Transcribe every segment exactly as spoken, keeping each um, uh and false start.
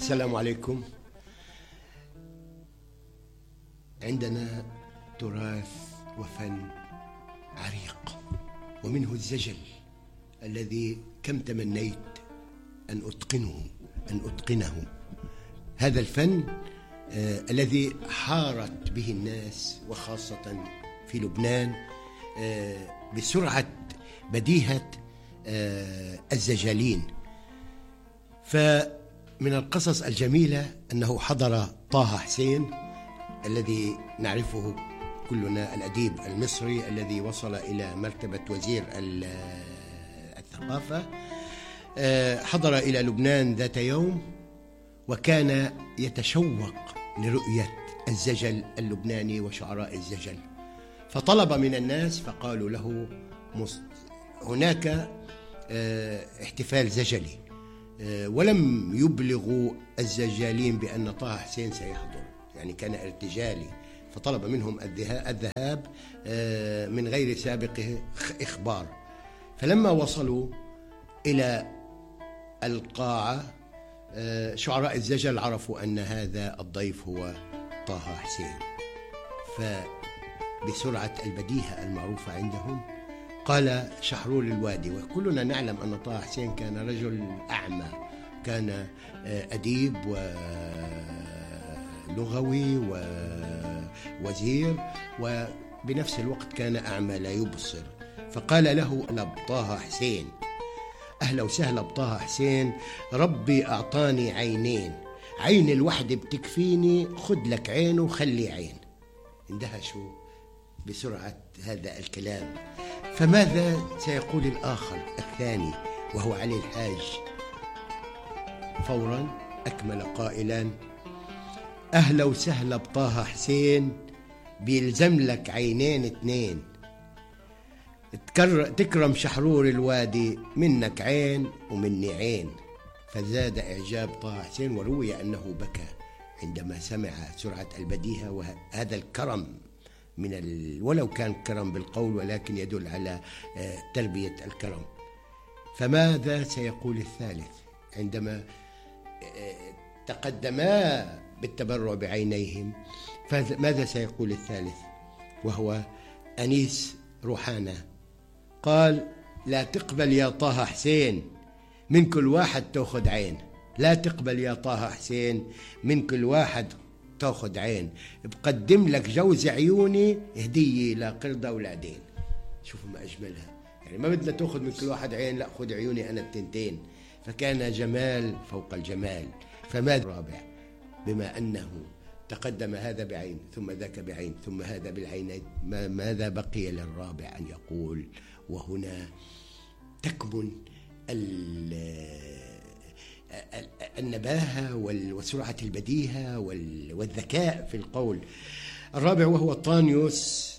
السلام عليكم. عندنا تراث وفن عريق، ومنه الزجل الذي كم تمنيت أن أتقنه أن أتقنه هذا الفن آه الذي حارت به الناس، وخاصة في لبنان، آه بسرعة بديهة آه الزجالين. فمن القصص الجميلة أنه حضر طه حسين الذي نعرفه كلنا، الأديب المصري الذي وصل إلى مرتبة وزير الثقافة، حضر إلى لبنان ذات يوم، وكان يتشوق لرؤية الزجل اللبناني وشعراء الزجل، فطلب من الناس فقالوا له هناك احتفال زجلي، ولم يبلغوا الزجالين بأن طه حسين سيحضر، يعني كان ارتجالي، فطلب منهم الذهاب من غير سابق إخبار. فلما وصلوا إلى القاعة شعراء الزجل عرفوا أن هذا الضيف هو طه حسين، فبسرعة البديهة المعروفة عندهم قال شحرور الوادي، وكلنا نعلم أن طه حسين كان رجل أعمى، كان أديب ولغوي ووزير، وبنفس الوقت كان أعمى لا يبصر. فقال له طه حسين: أهلا وسهلا بطه حسين، ربي أعطاني عينين، عين الوحدة بتكفيني، خد لك عين وخلي عين. اندهشوا بسرعة هذا الكلام. فماذا سيقول الآخر الثاني وهو علي الحاج؟ فورا أكمل قائلا: أهلا وسهلا بطه حسين، بيلزم لك عينين اتنين، تكرم شحرور الوادي، منك عين ومني عين. فزاد إعجاب طه حسين، وروي أنه بكى عندما سمع سرعة البديهة وهذا الكرم من ال... ولو كان كرم بالقول ولكن يدل على تربية الكرم. فماذا سيقول الثالث عندما تقدما بالتبرع بعينيهم؟ فماذا سيقول الثالث وهو أنيس روحانة؟ قال: لا تقبل يا طه حسين، من كل واحد تأخذ عين، لا تقبل يا طه حسين، من كل واحد تأخذ عين، بقدم لك جوز عيوني هدية لقرد أولادين. شوفوا ما أجملها، يعني ما بدنا تأخذ من كل واحد عين، لا خذ عيوني أنا التنتين. فكان جمال فوق الجمال. فماذا الرابع؟ بما أنه تقدم هذا بعين ثم ذاك بعين ثم هذا بالعينين، ماذا بقي للرابع أن يقول؟ وهنا تكمن النباهة وسرعة البديهة والذكاء في القول. الرابع وهو طانيوس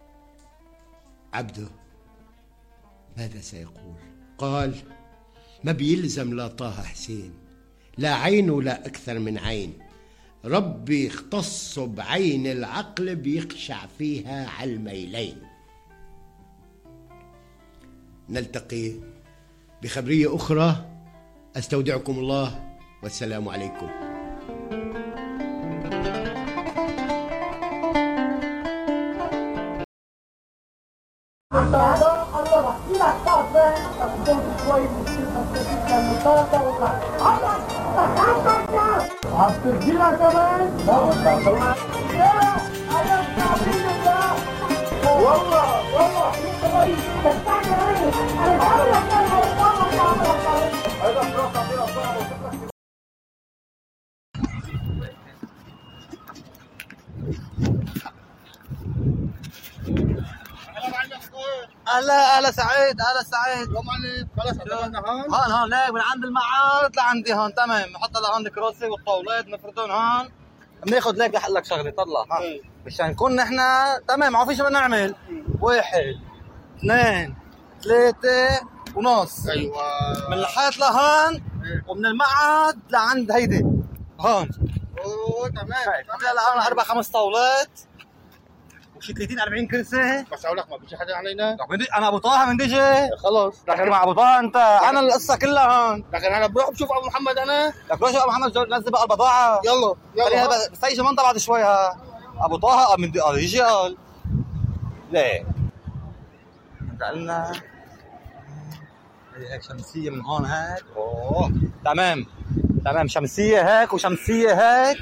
عبده، ماذا سيقول؟ قال: ما بيلزم لا طه حسين، لا عين ولا أكثر من عين، ربي اختص بعين العقل بيخشع فيها على الميلين. نلتقي بخبرية أخرى، أستودعكم الله والسلام عليكم. والله والله اهلا اهلا سعيد، اهلا سعيد. يا معلم خلص عملنا هون هون هون ليك من عند المعارض لعندي هون، تمام. نحط لهون الكراسي والطاولات نفردون هون، بناخذ ليك لحق لك شغله طلع ها مشان نكون نحن تمام. ما في شيء بدنا نعمل، واحد اثنين ثلاثة ونص. ايوه من الحيط لهون ومن المعهد لعند هيدي هون. اوه تمام. هلا لهون اربع خمس طاولات شي ثلاثين أربعين كرسي. بس اقول لك ما بيجي حدا علينا. انا ابو طه من دجي. خلص لكن مع ابو طه انت انا القصه كلها هون. لكن انا بروح بشوف ابو محمد انا. لك روح شوف ابو محمد نزل بقى البضاعه. يلا يلا بس هي منطقه بعد شوي ها. ابو طه من قال يجي قال ليه؟ انت قلنا هي هيك شمسيه من هون هيك. اوه تمام تمام شمسيه هيك وشمسيه هيك.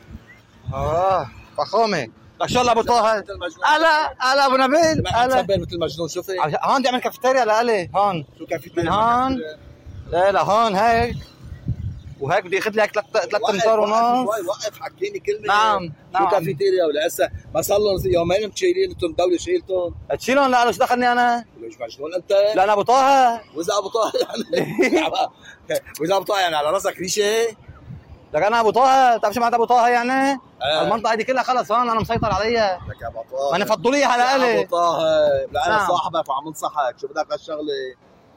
اه فخامه. لك شو ابو طه هلا هلا ابو نبيل هلا مثل المجنون. شوفي هون بدي اعمل كافيتيريا لالي هون. شو كافيتيريا من هون لا لا هون هيك وهيك بدي اخذ لك ثلاث ثلاث امتار ونص. وقف حكيني كلمه. نعم نعم. شو كافيتيريا ولا هسه ما صار لهم يومين متشيلين انتم الدوله شيلتهم. تشيلهم لا شو دخلني انا؟ ليش مجنون انت؟ لا انا ابو طه. واذا ابو طه يعني واذا ابو طه يعني على راسك ريشه. لك انا ابو طه بتعرف شو معناتها ابو طه يعني؟ آه. المنطقه دي كلها خلص هون انا مسيطر عليها. لك يا ابو طه ما انا فضلوا على الي. ابو طه لا انا نعم. صاحبك وعم انصحك. شو بدك هالشغله؟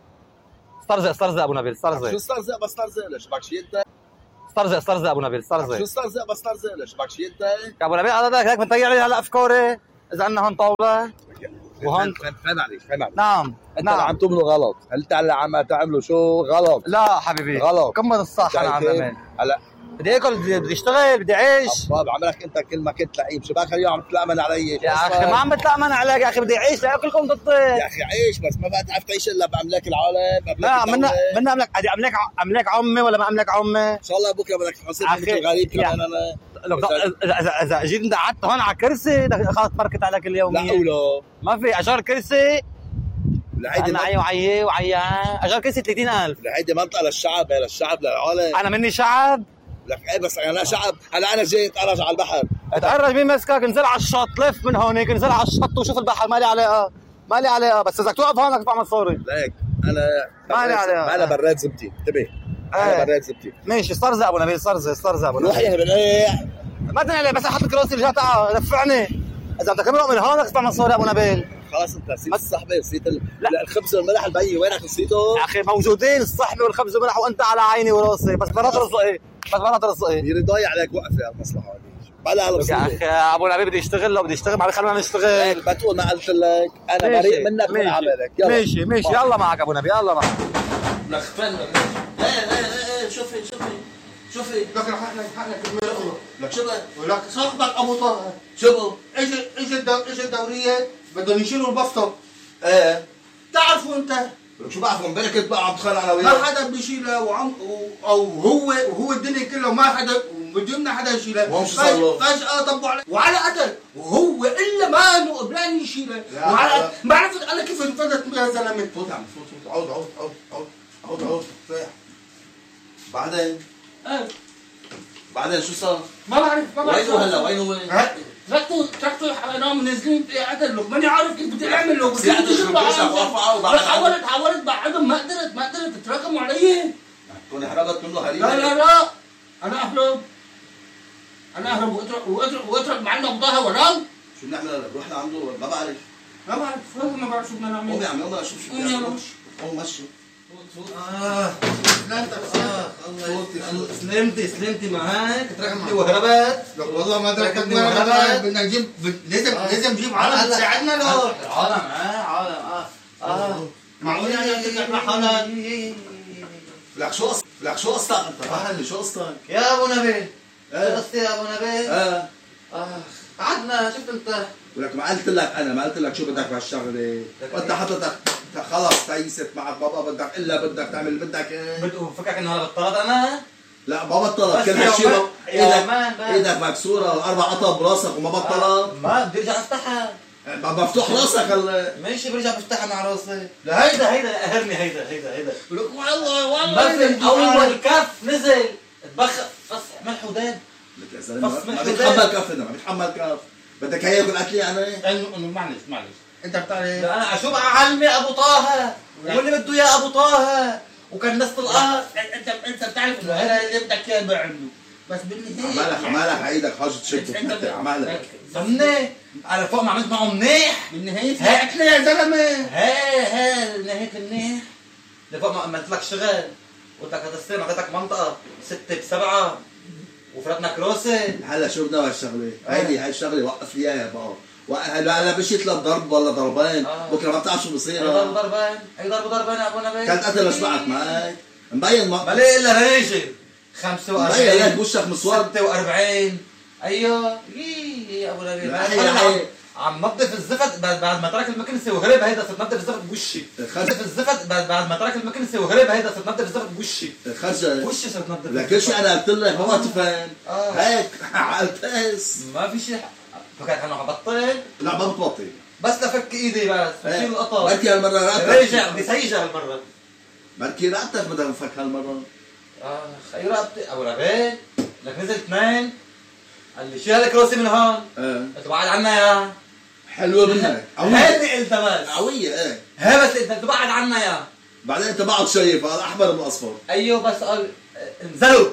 استرزق استرزق ابو نبيل استرزق. شو استرزق بس استرزق ليش بدك شيء انت؟ استرزق استرزق ابو نبيل استرزق. شو استرزق بس استرزق ليش بدك شيء انت؟ يا ابو نبيل هذا هيك بتضيع لي هلا افكاري اذا عندنا هون طاوله وهون. فهم عليك فهم عليك. نعم انت اللي عم تعملوا غلط. انت اللي عم تعملوا شو غلط. لا حبيبي غلط. كمل الصح. انا عم بعمل هلا بدي اكل بدي اشتغل بدي اعيش. طب عملك انت كل ما كنت لعيب. شو بك اليوم عم تتلامن علي؟ يا اخي ما عم بتلامن عليك يا اخي بدي اعيش لاكلكم ضدي. يا اخي عيش بس ما بقى تعرف تعيش الا باملاك العالم. لا منا منا املك بدي املك املك عمي ولا ما املك عمي؟ ان شاء الله بكره بدك تحاسبني مثل غريب كمان انا. لو اذا اذا جيت انت قعدت هون على كرسي خلص بركت عليك اليوميه. لا ولا ما في اجار كرسي. لهيدي معي وعيه وعيه اجار كرسي ثلاثين ألف. لهيدي منطقه للشعب للشعب للعالم. انا مني شعب. لك ايه بس انا شعب. هلا انا جاي اتقرج على البحر. اتقرج مين مسكك؟ انزل على الشط لف من هونيك انزل على الشط وشوف البحر ما لي علاقه ما لي علاقه. بس اذا توقف هون بدك تدفع مصاري. ليك انا ما لي علاقه. انا براد زبدي انتبه. انا براد زبدي. ماشي استرزق ابو نبيل استرزق استرزق ابو نبيل. روح يا بنيح. ما تنقلي بس احط كراسي رجع تعال دفعني. اذا بدك تمرق من هون بدك تدفع مصاري ابو نبيل. خلاص انت نسيت الصحبه نسيت ال... لا الخبز والملح البي وينك نسيته؟ يا اخي موجودين الصحبه والخبز والملح وانت على عيني وراسي بس مرات رزقي بس مرات رزقي. يري ضايع عليك وقفه هالمصلحه هذه. بلا يا اخي ابو نبيل بدي اشتغل لو بدي اشتغل ما خلونا نشتغل. ما تقول ما قلت لك انا بريء منك من عملك. يلا ماشي ماشي يلا معك ابو نبيل يلا معك. لك فن لا لا لا شوفي شوفي شوفي لك لحقنا لحقنا كلمه. لك شو ولك صاحبك ابو طه شو اجى اجى اجى الدوريه بدهم يشيلوا البسطه. ايه تعرفوا انت شو بعرفوا امبارح كنت بقى عم اتخانق انا ما وياه. حدا بيشيلها وعم او هو وهو الدنيا كلها ما حدا بدنا حدا يشيلها. وهم شو صار له؟ فجأة طبوا عليه وعلى قتل وهو الا ما انه قبلان يشيلها وعلى ما عرفت انا كيف انفذت يا زلمه. فوت عم فوت فوت عود عود عود عود عود عود صيح. بعدين ايه بعدين شو صار؟ ما بعرف ما بعرف وينه هلا وينه؟ تركتوا تركتوا انهم نازلين قتل له ماني عارف كيف بدي اعمل له. بس قعدوا بس حاولت حاولت بعدهم ما قدرت ما قدرت تراكموا علي. تكون حرقت منه هريمه. لا لا لا انا اهرب انا اهرب واترك واترك واترك معنا بضاها وراه. شو بنعمل هلا؟ رحنا عنده ما بعرف. ما بعرف والله ما بعرف شو بدنا نعمل. قوم يا عم يلا شوف شو بدنا نعمل. قوم مشي. اه سلامتك اه الله سلمتي سلمتي معك تركتني وهربت. والله ما تركتنا بدنا نجيب لازم لازم نجيب عالم تساعدنا له. عالم اه عالم اه اه معقول يعني تطلع حالك. لك شو قصتك؟ لك شو قصتك انت؟ فهمني شو قصتك؟ يا ابو نبيل ايه قصتي يا ابو نبيل. اه اه قعدنا شفت انت. ولك ما قلت لك انا ما قلت لك شو بدك بهالشغله. وانت حضرتك خلص تيست معك بابا بدك الا بدك تعمل اللي بدك ايه. فكرك انه انا بطلت انا؟ لا ما بطلت كل هالشيء ايدك ايدك مكسوره واربع قطع براسك وما بطلت. ما بدي ارجع افتحها. مفتوح راسك هلا. ماشي برجع بفتحها مع راسي. لا هيدا هيدا قهرني هيدا هيدا هيدا. لك والله والله بس اول كف نزل اتبخر بس ملح وداب. لك يا زلمه ما بيتحمل كف ما بيتحمل كف. بدك هي يقول اكلي يعني؟ انه انه معلش معلش انت بتعرف لا انا اشوف اعلمي ابو طه واللي بده اياه ابو طه وكان الناس طلقات. انت انت بتعرف انه هذا اللي بدك اياه بعمله بس بالنهايه عمالك عمالك عيدك حاجه تشد انت عمالك ضمني على فوق ما عملت معه منيح. بالنهايه هاكله يا زلمه. هي هي نهايه منيح لفوق ما عملت لك شغل قلت لك هتستلم اعطيتك منطقه ستة بسبعة وفرتنا كروسه. هلا شو بدنا هالشغله؟ هيدي هاي الشغله وقف لي اياها بقى وهلا هلا مشيت لضرب ولا ضربين، آه. بكره ما بتعرف شو بصير. اي ضرب ضربين، اي ضرب ضربين يا ابو نبيل. كانت قتل شبعت معك مبين ما ما ليه الا ريجل خمسة وأربعين مبين لك وشك مسود. ستة وأربعين ايوه يي يا ابو نبيل. لا هي هي عم نظف الزفت بعد بعد ما ترك المكنسه وهرب هيدا صرت نظف الزفت بوشي. نظف الزفت بعد بعد ما ترك المكنسه وهرب هيدا صرت نظف الزفت بوشي. خرجت وشي صرت نظف. لكن شو انا قلت لك ما تفهم آه. هيك على البس ما في شيء. فكرت انه حبطل لا ما بتبطل بس لفك ايدي بس بشيل القطر. بركي هالمره رقبتك رجع بدي سيجة هالمرة. بركي رقبتك بدها تنفك هالمره. اه خي رقبتي ابو نبيل لك نزل اثنين قال لي شيل الكروسي من هون. ايه قلت له بعد عنا يا حلوه منك هيدي قلت بس قويه. ايه هي بس قلت له بعد عنا يا بعدين انت بعد شايف هذا احمر من اصفر. ايوه بس قال انزلوا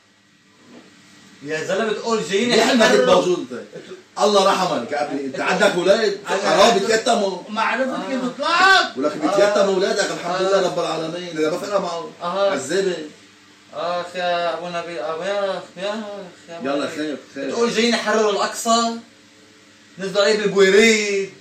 يا زلمه بتقول جايين ليه حلمك انت موجود انت؟ الله رحمك يا ابني انت عندك اولاد حرام بيتيتموا. معرفتك كيف طلعت ولك بيتيتموا اولادك الحمد لله رب العالمين اذا ما فرق معه آه. عذابه. اخ يا ابو نبيل يا اخ يا اخ يلا خير خير. بتقول جايين يحرروا الاقصى نزلوا عليه بالبويريد